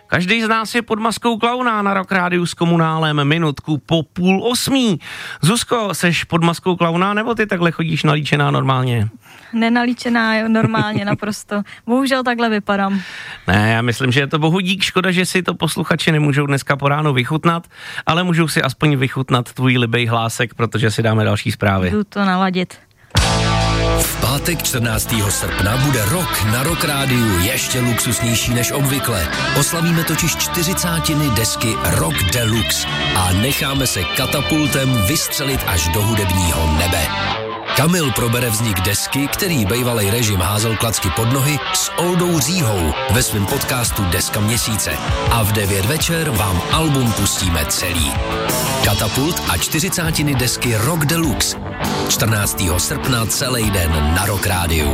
Každý z nás je pod maskou klauna na Rock Rádiu s Komunálem minutku po 7:30. Zuzko, seš pod maskou klauna, nebo ty takhle chodíš nalíčená normálně? Nenalíčená normálně, naprosto. Bohužel takhle vypadám. Ne, já myslím, že je to bohu dík, škoda, že si to posluchači nemůžou dneska po ránu vychutnat, ale můžou si aspoň vychutnat tvůj libej hlásek, protože si dáme další zprávy. Jdu to naladit. V pátek 14. srpna bude rok na Rock Rádiu ještě luxusnější než obvykle. Oslavíme totiž 40. desky Rock Deluxe a necháme se katapultem vystřelit až do hudebního nebe. Kamil probere vznik desky, který bejvalej režim házel klacky pod nohy, s Oldou Říhou ve svém podcastu Deska měsíce. A v 9 večer vám album pustíme celý. Katapult a 40. desky Rock Deluxe. 14. srpna celý den na Rock Rádiu.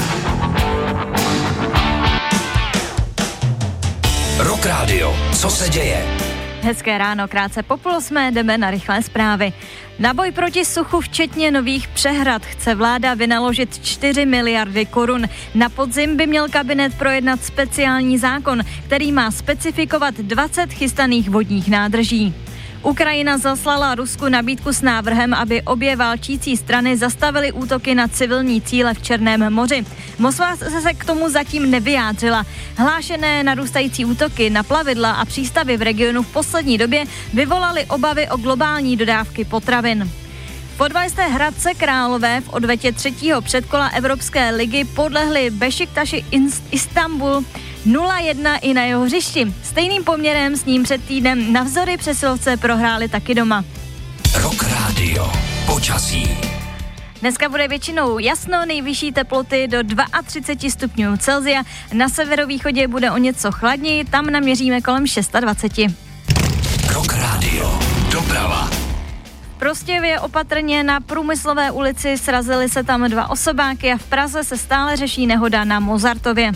Rock Radio. Co se děje? Hezké ráno, krátce po 7:30 jdeme na rychlé zprávy. Na boj proti suchu, včetně nových přehrad, chce vláda vynaložit 4 miliardy korun. Na podzim by měl kabinet projednat speciální zákon, který má specifikovat 20 chystaných vodních nádrží. Ukrajina zaslala Rusku nabídku s návrhem, aby obě válčící strany zastavily útoky na civilní cíle v Černém moři. Moskva se k tomu zatím nevyjádřila. Hlášené narůstající útoky na plavidla a přístavy v regionu v poslední době vyvolaly obavy o globální dodávky potravin. Fotbalisté Hradce Králové v odvetě 3. předkola Evropské ligy podlehli Bešiktaši Istanbul 0-1 i na jeho hřišti. Stejným poměrem s ním před týdnem navzdory přesilovce prohráli taky doma. Rock Radio. Počasí. Dneska bude většinou jasno, nejvyšší teploty do 32 stupňů Celsia. Na severovýchodě bude o něco chladněji, tam naměříme kolem 26. Rock Radio. Doprava. V Prostějově opatrně na Průmyslové ulici srazily se tam 2 osobáky a v Praze se stále řeší nehoda na Mozartově.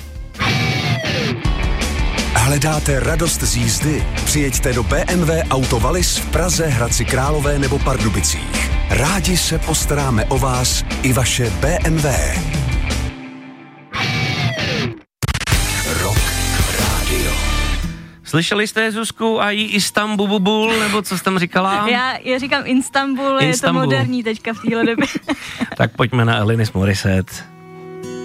Hledáte radost z jízdy? Přijeďte do BMW Auto Wallis v Praze, Hradci Králové nebo Pardubicích. Rádi se postaráme o vás i vaše BMW. Rock Radio. Slyšeli jste Zuzku a jí Istanbul, nebo co jsi tam říkala? Já říkám Istanbul, je to moderní teďka v téhle době. Tak pojďme na Alanis Morissette.